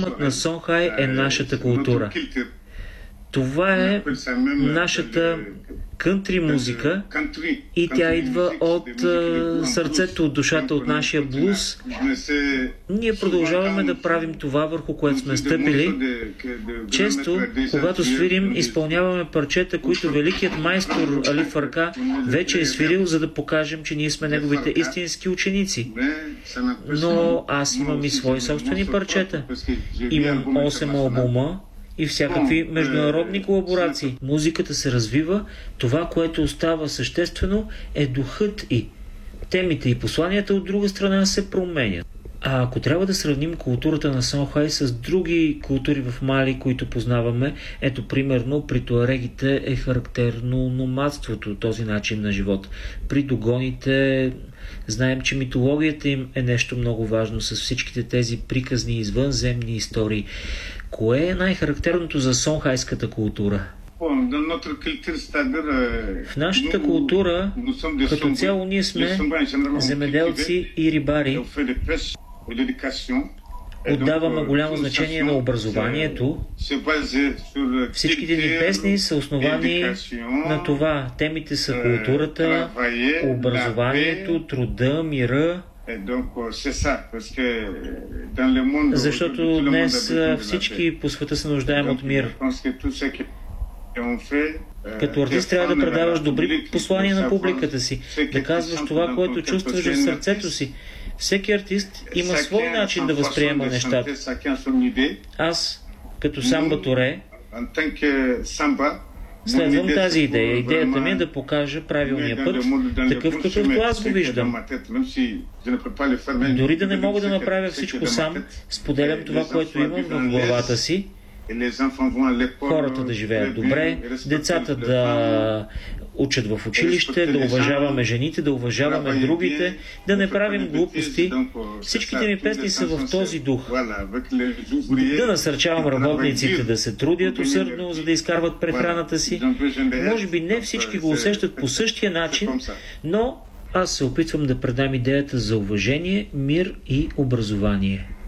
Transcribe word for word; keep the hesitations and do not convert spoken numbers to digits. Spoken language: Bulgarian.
Ритъмът на Сонхай е нашата култура. Това е нашата кънтри музика и тя идва от uh, сърцето, от душата, от нашия блуз. Ние продължаваме да правим това, върху което сме стъпили. Често, когато свирим, изпълняваме парчета, които великият майстор Али Фарка вече е свирил, за да покажем, че ние сме неговите истински ученици. Но аз имам и свои собствени парчета. Имам осем албума и всякакви международни колаборации. Музиката се развива, това, което остава съществено, е духът и темите и посланията от друга страна се променят. А ако трябва да сравним културата на Сонхай с други култури в Мали, които познаваме, ето примерно при туарегите е характерно номадството, този начин на живот. При догоните знаем, че митологията им е нещо много важно с всичките тези приказни извънземни истории. Кое е най-характерното за сонхайската култура? В нашата култура, като цяло, ние сме земеделци и рибари. Отдаваме голямо значение на образованието. Всичките ни песни са основани на това. Темите са културата, образованието, труда, мира. Защото днес всички по света се нуждаем от мир. Като артист трябва да предаваш добри послания на публиката си, да казваш това, което чувстваш в сърцето си. Всеки артист има свой начин да възприема нещата. Аз, като Самба Торе, следвам тази идея. Идеята ми е да покажа правилния път, такъв какъвто аз го виждам. Дори да не мога да направя всичко сам, споделям това, което имам в главата си. Хората да живеят добре, децата да учат в училище, да уважаваме жените, да уважаваме другите, да не правим глупости. Всичките ми песни са в този дух. Да насърчавам работниците да се трудят усърдно, за да изкарват прехраната си. Може би не всички го усещат по същия начин, но аз се опитвам да предам идеята за уважение, мир и образование.